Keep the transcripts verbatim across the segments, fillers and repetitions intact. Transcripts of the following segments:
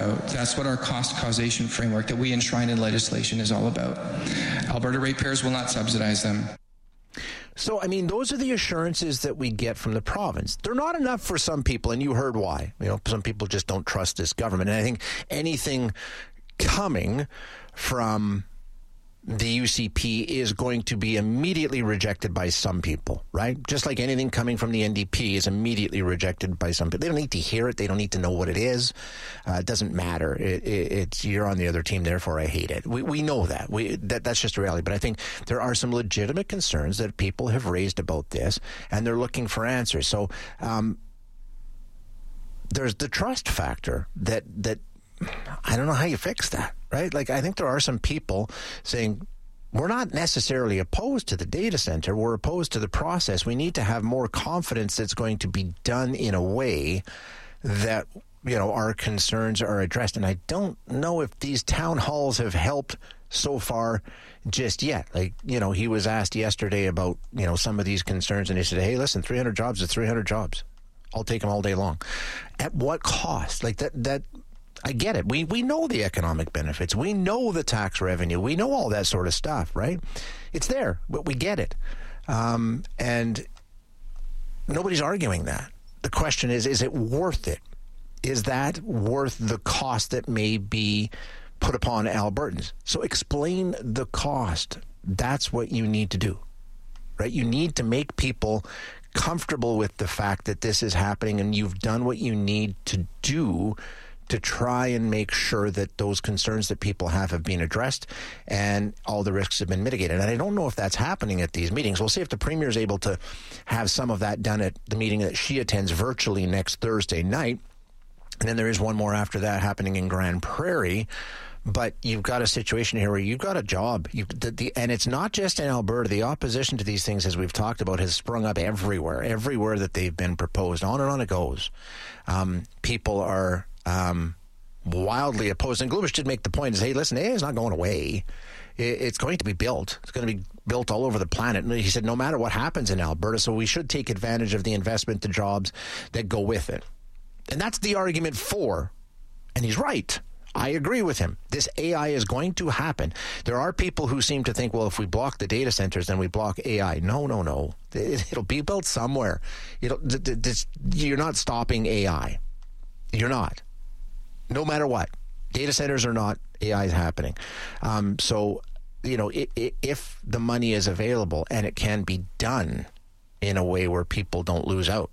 about. That's what our cost causation framework that we enshrine in legislation is all about. Alberta ratepayers will not subsidize them. So, I mean, those are the assurances that we get from the province. They're not enough for some people, and you heard why. You know, some people just don't trust this government. And I think anything coming from the U C P is going to be immediately rejected by some people, right? Just like anything coming from the N D P is immediately rejected by some people. They don't need to hear it. They don't need to know what it is. Uh, it doesn't matter. It, it, it's you're on the other team, therefore I hate it. We we know that. We that that's just a reality. But I think there are some legitimate concerns that people have raised about this, and they're looking for answers. So um, there's the trust factor that that I don't know how you fix that. Right? Like, I think there are some people saying, we're not necessarily opposed to the data center. We're opposed to the process. We need to have more confidence that's going to be done in a way that, you know, our concerns are addressed. And I don't know if these town halls have helped so far just yet. Like, you know, he was asked yesterday about, you know, some of these concerns, and he said, hey, listen, three hundred jobs is three hundred jobs. I'll take them all day long. At what cost? Like, that, that, I get it. We we know the economic benefits. We know the tax revenue. We know all that sort of stuff, right? It's there, but we get it. Um, and nobody's arguing that. The question is, is it worth it? Is that worth the cost that may be put upon Albertans? So explain the cost. That's what you need to do, right? You need to make people comfortable with the fact that this is happening, and you've done what you need to do to try and make sure that those concerns that people have have been addressed and all the risks have been mitigated. And I don't know if that's happening at these meetings. We'll see if the Premier is able to have some of that done at the meeting that she attends virtually next Thursday night. And then there is one more after that happening in Grand Prairie. But you've got a situation here where you've got a job. You, the, the, and it's not just in Alberta. The opposition to these things, as we've talked about, has sprung up everywhere, everywhere that they've been proposed. On and on it goes. Um, people are Um, wildly opposed. And Glubish did make the point, is, hey, listen, A I is not going away. It's going to be built. It's going to be built all over the planet. And he said, no matter what happens in Alberta, so we should take advantage of the investment, the jobs that go with it. And that's the argument for. And he's right. I agree with him. This A I is going to happen. There are people who seem to think, well, if we block the data centers, then we block A I. No, no, no. It'll be built somewhere. It'll, this, you're not stopping A I. You're not. No matter what, data centers or not, A I is happening. Um, so, you know, it, it, if the money is available and it can be done in a way where people don't lose out,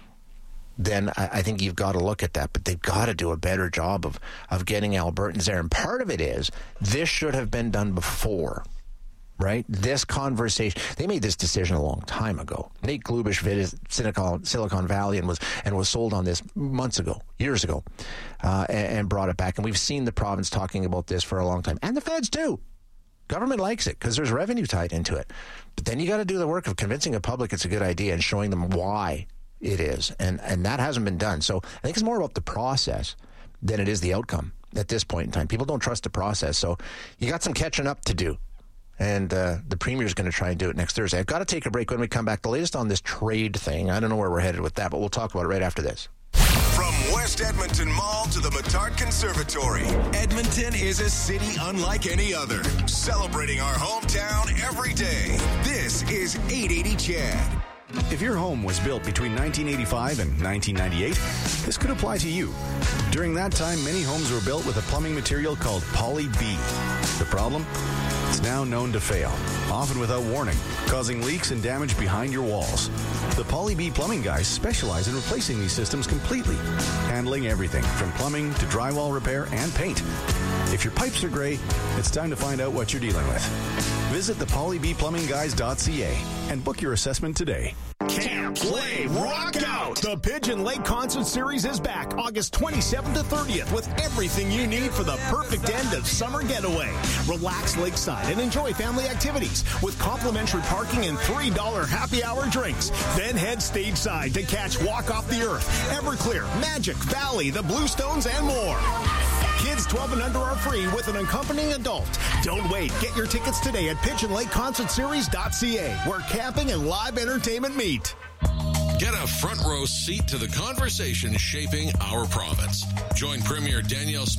then I, I think you've got to look at that. But they've got to do a better job of, of getting Albertans there. And part of it is this should have been done before. Right? This conversation, they made this decision a long time ago. Nate Glubish visited Silicon, Silicon Valley and was and was sold on this months ago, years ago, uh, and, and brought it back. And we've seen the province talking about this for a long time. And the feds too. Government likes it because there's revenue tied into it. But then you got to do the work of convincing the public it's a good idea and showing them why it is. And, and that hasn't been done. So I think it's more about the process than it is the outcome at this point in time. People don't trust the process. So you got some catching up to do. And uh, the Premier is going to try and do it next Thursday. I've got to take a break. When we come back, the latest on this trade thing. I don't know where we're headed with that, but we'll talk about it right after this. From West Edmonton Mall to the Batard Conservatory, Edmonton is a city unlike any other. Celebrating our hometown every day. This is eight eighty C H A D. If your home was built between nineteen eighty-five and nineteen ninety-eight, this could apply to you. During that time, many homes were built with a plumbing material called Poly B. The problem? It's now known to fail, often without warning, causing leaks and damage behind your walls. The Poly B plumbing guys specialize in replacing these systems completely, handling everything from plumbing to drywall repair and paint. If your pipes are gray, it's time to find out what you're dealing with. Visit the poly b plumbing guys dot c a and book your assessment today. Camp, play, rock out! The Pigeon Lake Concert Series is back August twenty-seventh to thirtieth with everything you need for the perfect end of summer getaway. Relax lakeside and enjoy family activities with complimentary parking and three dollar happy hour drinks. Then head stage side to catch Walk Off the Earth, Everclear, Magic, Valley, the Bluestones, and more. Kids twelve and under are free with an accompanying adult. Don't wait. Get your tickets today at pigeon lake concert series dot c a, where camping and live entertainment meet. Get a front row seat to the conversation shaping our province. Join Premier Danielle